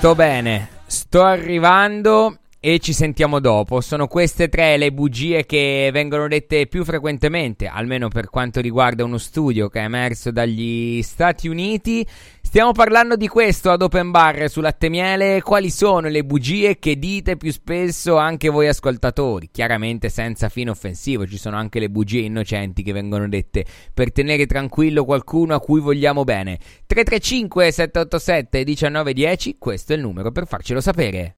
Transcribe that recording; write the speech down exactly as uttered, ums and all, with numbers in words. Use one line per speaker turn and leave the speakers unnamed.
sto bene, sto arrivando e ci sentiamo dopo. Sono queste tre le bugie che vengono dette più frequentemente, almeno per quanto riguarda uno studio che è emerso dagli Stati Uniti. Stiamo parlando di questo ad Open Bar su Latte e Miele. Quali sono le bugie che dite più spesso anche voi ascoltatori? Chiaramente senza fine offensivo, ci sono anche le bugie innocenti che vengono dette per tenere tranquillo qualcuno a cui vogliamo bene. Tre tre cinque sette otto sette uno nove uno zero, questo è il numero per farcelo sapere.